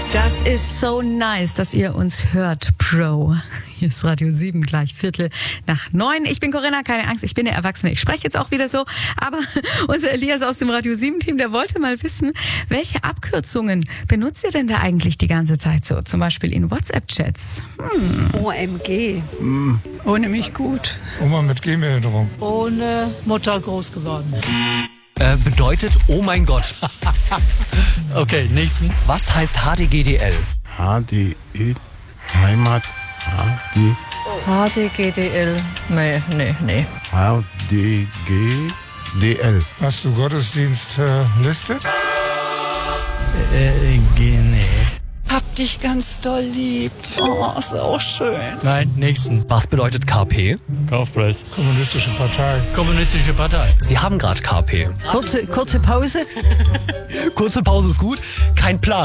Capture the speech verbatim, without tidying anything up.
Das ist so nice, dass ihr uns hört, Bro. Hier ist Radio sieben, gleich Viertel nach neun. Ich bin Corinna, keine Angst, ich bin eine Erwachsene. Ich spreche jetzt auch wieder so. Aber unser Elias aus dem Radio sieben Team, der wollte mal wissen, welche Abkürzungen benutzt ihr denn da eigentlich die ganze Zeit so? Zum Beispiel in WhatsApp-Chats. Hm. O M G. Mm. Ohne mich gut. Oma mit Gehbehinderung. Ohne Mutter groß geworden. Äh, bedeutet, oh mein Gott. Okay, nächsten. Was heißt H D G D L? H D E, Heimat, H D, H D G D L. Nee, nee, nee. H D G D L. Hast du Gottesdienst äh, listet? Äh, nee. Hab dich ganz doll lieb. Oh, ist auch schön. Nein, nächsten. Was bedeutet K P? Kaufpreis. Kommunistische Partei. Kommunistische Partei. Sie haben gerade K P. Kurze, kurze Pause. Kurze Pause ist gut. Kein Plan.